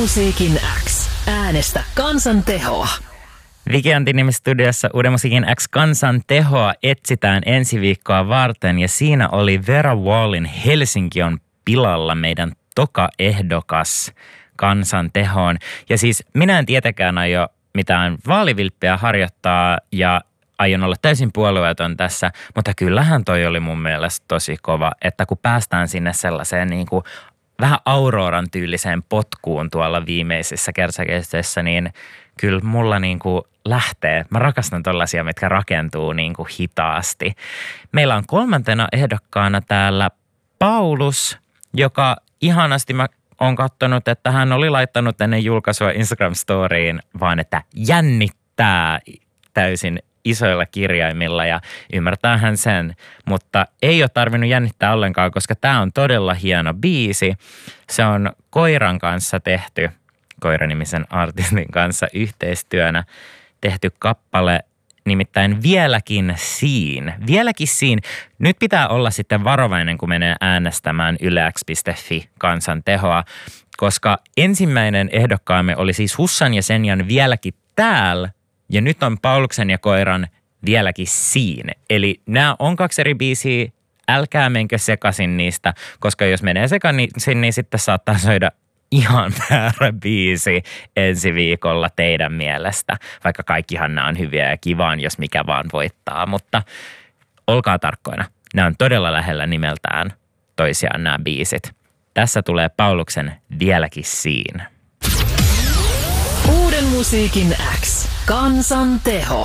Musiikin X. Äänestä kansan tehoa. Viki Antti studiossa Uuden Musiikin X kansan tehoa etsitään ensi viikkoa varten. Ja siinä oli Vera Wallin Helsinki on pilalla meidän toka ehdokas kansan tehoon. Ja siis minä en tietenkään aio mitään vaalivilppiä harjoittaa ja aion olla täysin puolueeton tässä, mutta kyllähän toi oli mun mielestä tosi kova, että kun päästään sinne sellaiseen niin kuin vähän Auroran tyyliseen potkuun tuolla viimeisessä kersakesteissä, niin kyllä mulla niin kuin lähtee. Mä rakastan tollaisia, mitkä rakentuu niin kuin hitaasti. Meillä on 3. ehdokkaana täällä Paulus, joka ihanasti mä oon katsonut, että hän oli laittanut ennen julkaisua Instagram-storiin vaan, että jännittää täysin isoilla kirjaimilla ja ymmärtää hän sen, mutta ei ole tarvinnut jännittää ollenkaan, koska tämä on todella hieno biisi. Se on Koiran kanssa tehty, Koira-nimisen artistin kanssa yhteistyönä tehty kappale, nimittäin Vieläkin siin. Vieläkin siin. Nyt pitää olla sitten varovainen, kun menee äänestämään ylex.fi kansan tehoa, koska ensimmäinen ehdokkaamme oli siis Hussan ja Senjan Vieläkin täällä, ja nyt on Pauluksen ja Koiran Vieläkin siinä. Eli nämä on 2 eri biisiä, älkää menkö sekaisin niistä, koska jos menee sekaisin, niin sitten saattaa soida ihan väärä biisi ensi viikolla teidän mielestä. Vaikka kaikkihan nämä on hyviä ja kivaan, jos mikä vaan voittaa, mutta olkaa tarkkoina. Nämä on todella lähellä nimeltään toisiaan nämä biisit. Tässä tulee Pauluksen Vieläkin siinä. Uuden Musiikin X. Kansan teho.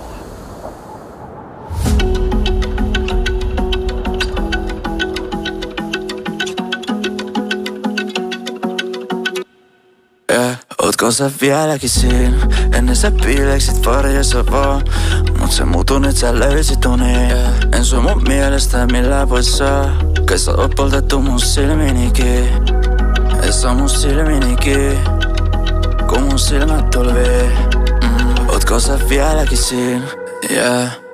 Ootko sä vieläkin siinä? Ennen sä piileksit varjossa vaan, mut se muutu nyt sä löysit uni. En sua mun mielestä millään voi saa, kai sä oot poltettu mun silminikin. Et saa mun silminikin, kun mun silmät tulvii. Ootko sä vieläkin siinä? Yeah.